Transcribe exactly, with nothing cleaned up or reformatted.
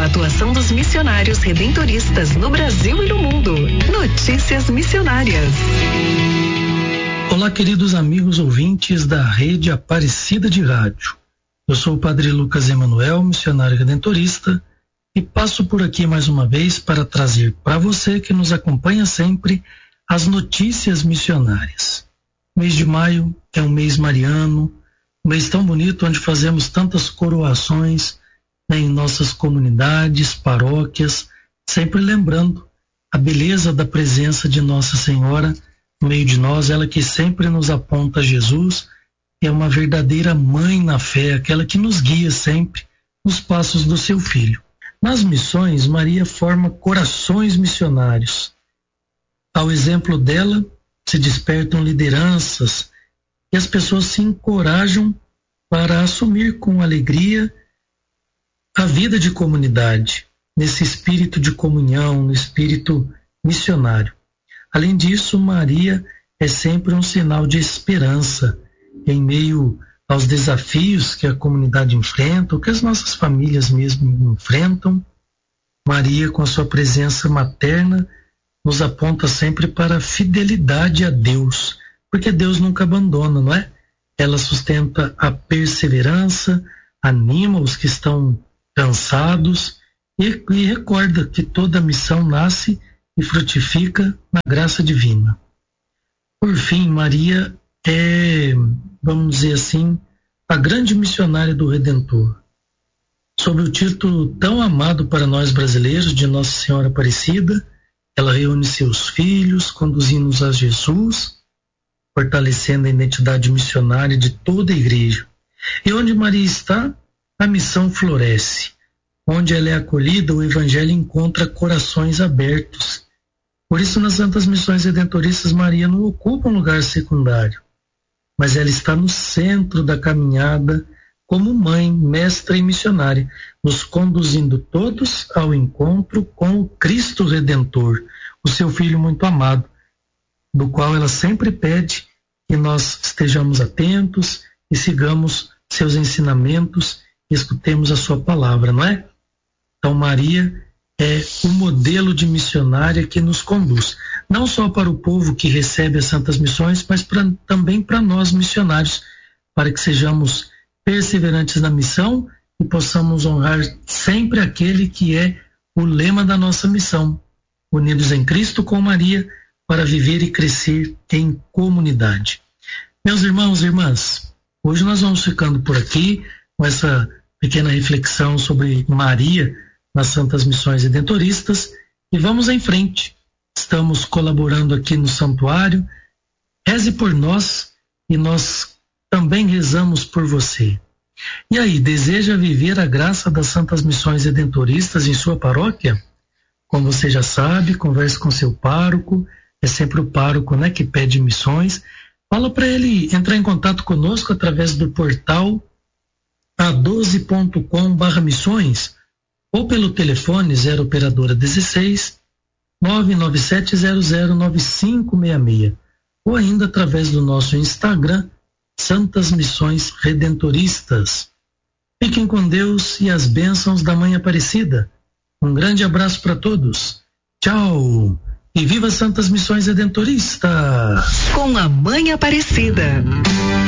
atuação dos missionários redentoristas no Brasil e no mundo. Notícias missionárias. Olá, queridos amigos ouvintes da Rede Aparecida de Rádio. Eu sou o Padre Lucas Emanuel, missionário redentorista, e passo por aqui mais uma vez para trazer para você que nos acompanha sempre as notícias missionárias. O mês de maio é um mês mariano, um mês tão bonito onde fazemos tantas coroações, né, em nossas comunidades, paróquias, sempre lembrando a beleza da presença de Nossa Senhora no meio de nós, ela que sempre nos aponta a Jesus, é uma verdadeira mãe na fé, aquela que nos guia sempre nos passos do seu filho. Nas missões, Maria forma corações missionários. Ao exemplo dela, se despertam lideranças e as pessoas se encorajam para assumir com alegria a vida de comunidade, nesse espírito de comunhão, no espírito missionário. Além disso, Maria é sempre um sinal de esperança em meio aos desafios que a comunidade enfrenta, ou que as nossas famílias mesmo enfrentam. Maria, com a sua presença materna, nos aponta sempre para a fidelidade a Deus, porque Deus nunca abandona, não é? Ela sustenta a perseverança, anima os que estão cansados e, e recorda que toda missão nasce e frutifica na graça divina. Por fim, Maria é, vamos dizer assim, a grande missionária do Redentor. Sob o título tão amado para nós brasileiros de Nossa Senhora Aparecida, ela reúne seus filhos, conduzindo-os a Jesus, fortalecendo a identidade missionária de toda a igreja. E onde Maria está, a missão floresce. Onde ela é acolhida, o evangelho encontra corações abertos. Por isso, nas Santas Missões Redentoristas, Maria não ocupa um lugar secundário, mas ela está no centro da caminhada como mãe, mestra e missionária, nos conduzindo todos ao encontro com o Cristo Redentor, o seu Filho muito amado, do qual ela sempre pede que nós estejamos atentos e sigamos seus ensinamentos e escutemos a sua palavra, não é? Então, Maria é o modelo de missionária que nos conduz, não só para o povo que recebe as Santas Missões, mas pra, também para nós missionários, para que sejamos perseverantes na missão e possamos honrar sempre aquele que é o lema da nossa missão, unidos em Cristo com Maria, para viver e crescer em comunidade. Meus irmãos e irmãs, hoje nós vamos ficando por aqui com essa pequena reflexão sobre Maria nas Santas Missões Redentoristas e vamos em frente. Estamos colaborando aqui no santuário. Reze por nós e nós também rezamos por você. E aí, deseja viver a graça das Santas Missões Redentoristas em sua paróquia? Como você já sabe, converse com seu pároco, é sempre o pároco, né, que pede missões. Fala para ele entrar em contato conosco através do portal a doze ponto com barra missões ou pelo telefone zero operadora dezesseis, nove nove sete zero zero nove cinco seis seis, ou ainda através do nosso Instagram, Santas Missões Redentoristas. Fiquem com Deus e as bênçãos da Mãe Aparecida. Um grande abraço para todos. Tchau! E viva Santas Missões Redentoristas! Com a Mãe Aparecida.